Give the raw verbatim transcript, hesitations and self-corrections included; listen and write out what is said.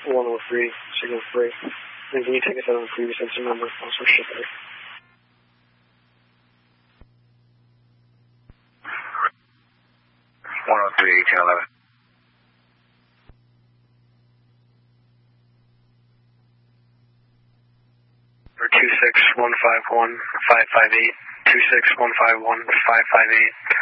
one oh three, signal three. And can you take us out on the previous incident number? Also ship it. one oh three, eighteen eleven. For two six one five one five five eight, two six one five one five five eight.